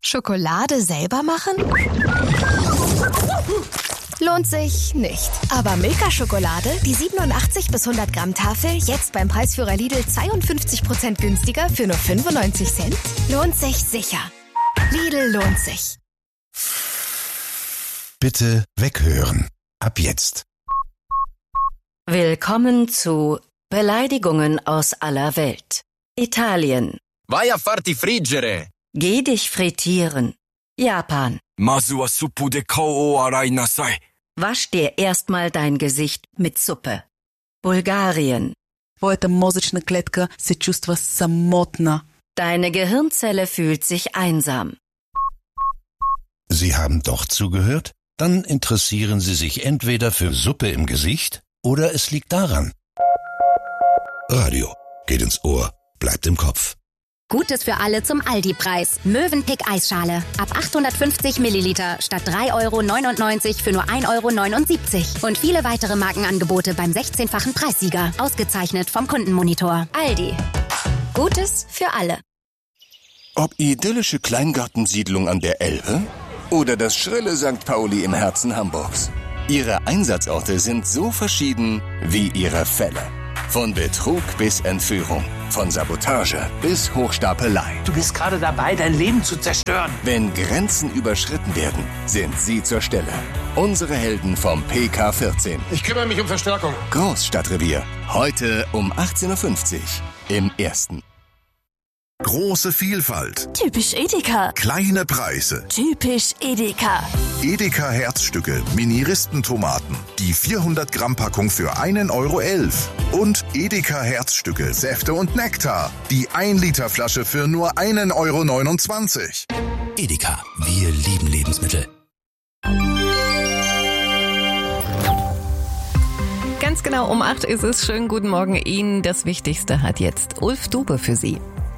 Schokolade selber machen? Lohnt sich nicht. Aber Milka-Schokolade, die 87 bis 100 Gramm Tafel, jetzt beim Preisführer Lidl 52% günstiger für nur 95 Cent? Lohnt sich sicher. Lidl lohnt sich. Bitte weghören. Ab jetzt. Willkommen zu Beleidigungen aus aller Welt. Italien. Vai a farti friggere. Geh dich frittieren. Japan. Mazu wa suppu de kao o arai nasai. Wasch dir erstmal dein Gesicht mit Suppe. Bulgarien. Твоята мозъчна клетка се чувства самотна. Deine Gehirnzelle fühlt sich einsam. Sie haben doch zugehört? Dann interessieren Sie sich entweder für Suppe im Gesicht oder es liegt daran. Radio geht ins Ohr, bleibt im Kopf. Gutes für alle zum Aldi-Preis. Mövenpick Eisschale. Ab 850 Milliliter statt 3,99 € für nur 1,79 €. Und viele weitere Markenangebote beim 16-fachen Preissieger. Ausgezeichnet vom Kundenmonitor. Aldi. Gutes für alle. Ob idyllische Kleingartensiedlung an der Elbe oder das schrille St. Pauli im Herzen Hamburgs. Ihre Einsatzorte sind so verschieden wie ihre Fälle. Von Betrug bis Entführung, von Sabotage bis Hochstapelei. Du bist gerade dabei, dein Leben zu zerstören. Wenn Grenzen überschritten werden, sind sie zur Stelle. Unsere Helden vom PK14. Ich kümmere mich um Verstärkung. Großstadtrevier. Heute um 18:50 Uhr im Ersten. Große Vielfalt. Typisch Edeka. Kleine Preise. Typisch Edeka. Edeka Herzstücke, Mini-Ristentomaten. Die 400 Gramm Packung für 1,11 € Und Edeka Herzstücke, Säfte und Nektar. Die 1 Liter Flasche für nur 1,29 €. Edeka, wir lieben Lebensmittel. Ganz genau um 8 ist es. Schönen guten Morgen Ihnen. Das Wichtigste hat jetzt Ulf Dube für Sie.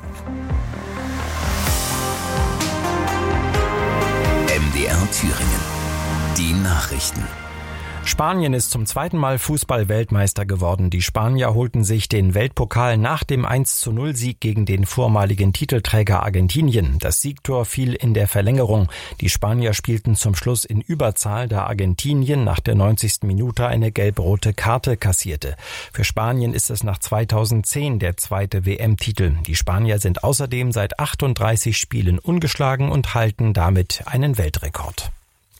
MDR Thüringen. Die Nachrichten. Spanien ist zum zweiten Mal Fußball-Weltmeister geworden. Die Spanier holten sich den Weltpokal nach dem 1:0-Sieg gegen den vormaligen Titelträger Argentinien. Das Siegtor fiel in der Verlängerung. Die Spanier spielten zum Schluss in Überzahl, da Argentinien nach der 90. Minute eine gelb-rote Karte kassierte. Für Spanien ist es nach 2010 der zweite WM-Titel. Die Spanier sind außerdem seit 38 Spielen ungeschlagen und halten damit einen Weltrekord.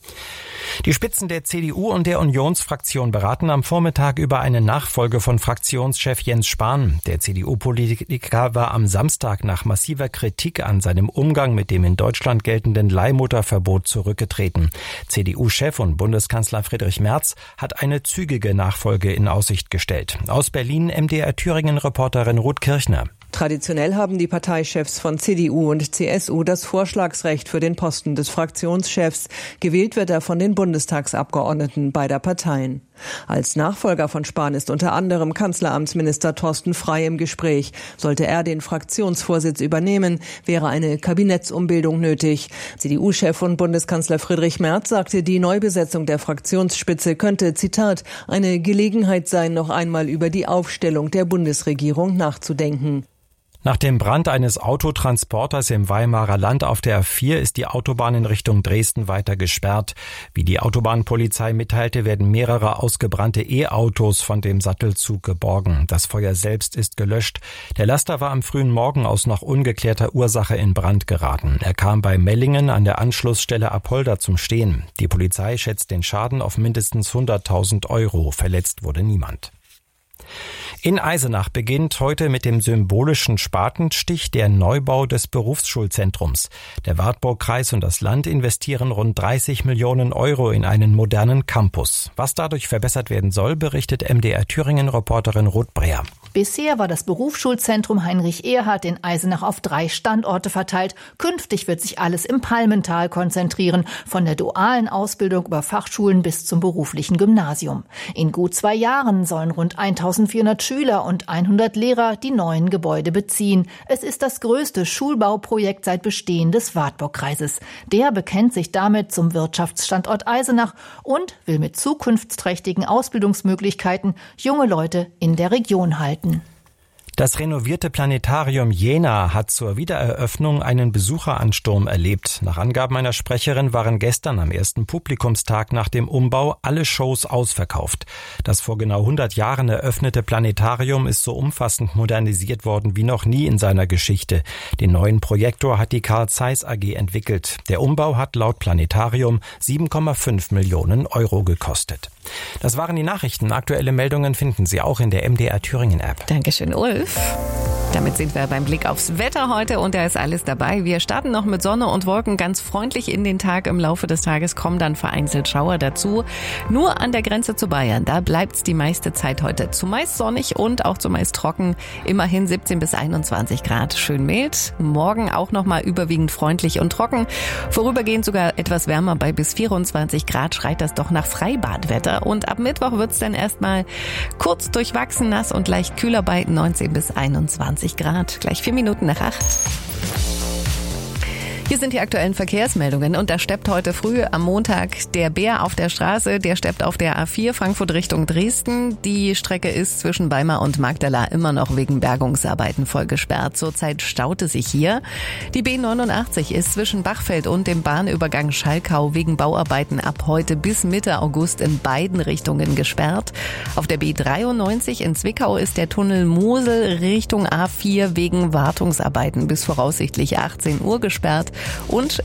Die Spitzen der CDU und der Unionsfraktion beraten am Vormittag über eine Nachfolge von Fraktionschef Jens Spahn. Der CDU-Politiker war am Samstag nach massiver Kritik an seinem Umgang mit dem in Deutschland geltenden Leihmutterverbot zurückgetreten. CDU-Chef und Bundeskanzler Friedrich Merz hat eine zügige Nachfolge in Aussicht gestellt. Aus Berlin MDR Thüringen-Reporterin Ruth Kirchner. Traditionell haben die Parteichefs von CDU und CSU das Vorschlagsrecht für den Posten des Fraktionschefs. Gewählt wird er von den Bundestagsabgeordneten beider Parteien. Als Nachfolger von Spahn ist unter anderem Kanzleramtsminister Thorsten Frey im Gespräch. Sollte er den Fraktionsvorsitz übernehmen, wäre eine Kabinettsumbildung nötig. CDU-Chef und Bundeskanzler Friedrich Merz sagte, die Neubesetzung der Fraktionsspitze könnte, Zitat, eine Gelegenheit sein, noch einmal über die Aufstellung der Bundesregierung nachzudenken. Nach dem Brand eines Autotransporters im Weimarer Land auf der A4 ist die Autobahn in Richtung Dresden weiter gesperrt. Wie die Autobahnpolizei mitteilte, werden mehrere ausgebrannte E-Autos von dem Sattelzug geborgen. Das Feuer selbst ist gelöscht. Der Laster war am frühen Morgen aus noch ungeklärter Ursache in Brand geraten. Er kam bei Mellingen an der Anschlussstelle Apolda zum Stehen. Die Polizei schätzt den Schaden auf mindestens 100.000 €. Verletzt wurde niemand. In Eisenach beginnt heute mit dem symbolischen Spatenstich der Neubau des Berufsschulzentrums. Der Wartburgkreis und das Land investieren rund 30 Millionen € in einen modernen Campus. Was dadurch verbessert werden soll, berichtet MDR Thüringen-Reporterin Ruth Breer. Bisher war das Berufsschulzentrum Heinrich Ehrhardt in Eisenach auf 3 Standorte verteilt. Künftig wird sich alles im Palmental konzentrieren, von der dualen Ausbildung über Fachschulen bis zum beruflichen Gymnasium. In gut 2 Jahren sollen rund 1400 Schüler und 100 Lehrer die neuen Gebäude beziehen. Es ist das größte Schulbauprojekt seit Bestehen des Wartburgkreises. Der bekennt sich damit zum Wirtschaftsstandort Eisenach und will mit zukunftsträchtigen Ausbildungsmöglichkeiten junge Leute in der Region halten. Das renovierte Planetarium Jena hat zur Wiedereröffnung einen Besucheransturm erlebt. Nach Angaben einer Sprecherin waren gestern am ersten Publikumstag nach dem Umbau alle Shows ausverkauft. Das vor genau 100 Jahren eröffnete Planetarium ist so umfassend modernisiert worden wie noch nie in seiner Geschichte. Den neuen Projektor hat die Carl Zeiss AG entwickelt. Der Umbau hat laut Planetarium 7,5 Millionen Euro gekostet. Das waren die Nachrichten. Aktuelle Meldungen finden Sie auch in der MDR Thüringen App. Dankeschön, Ulf. Damit sind wir beim Blick aufs Wetter heute und da ist alles dabei. Wir starten noch mit Sonne und Wolken ganz freundlich in den Tag. Im Laufe des Tages kommen dann vereinzelt Schauer dazu. Nur an der Grenze zu Bayern, da bleibt's die meiste Zeit heute zumeist sonnig und auch zumeist trocken. Immerhin 17 bis 21 Grad. Schön mild. Morgen auch nochmal überwiegend freundlich und trocken. Vorübergehend sogar etwas wärmer bei bis 24 Grad. Schreit das doch nach Freibadwetter. Und ab Mittwoch wird's dann erstmal kurz durchwachsen nass und leicht kühler bei 19 bis 21 Grad. Gleich 4 Minuten nach 8. Hier sind die aktuellen Verkehrsmeldungen und da steppt heute früh am Montag der Bär auf der Straße, der steppt auf der A4 Frankfurt Richtung Dresden. Die Strecke ist zwischen Weimar und Magdala immer noch wegen Bergungsarbeiten voll gesperrt. Zurzeit staut es sich hier. Die B89 ist zwischen Bachfeld und dem Bahnübergang Schalkau wegen Bauarbeiten ab heute bis Mitte August in beiden Richtungen gesperrt. Auf der B93 in Zwickau ist der Tunnel Mosel Richtung A4 wegen Wartungsarbeiten bis voraussichtlich 18 Uhr gesperrt. Und